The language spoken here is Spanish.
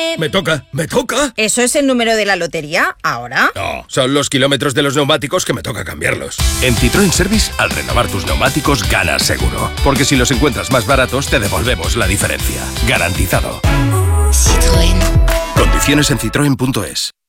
Me toca, me toca. ¿Eso es el número de la lotería ahora? No, son los kilómetros de los neumáticos que me toca cambiarlos. En Citroën Service, al renovar tus neumáticos, ganas seguro. Porque si los encuentras más baratos, te devolvemos la diferencia. Garantizado. Citroën. Condiciones en citroen.es.